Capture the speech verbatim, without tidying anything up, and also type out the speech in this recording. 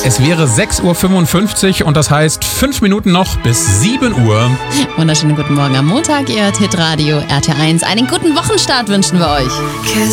Es wäre sechs Uhr fünfundfünfzig und das heißt fünf Minuten noch bis sieben Uhr. Wunderschönen guten Morgen am Montag, ihr hört Hitradio R T eins. Einen guten Wochenstart wünschen wir euch.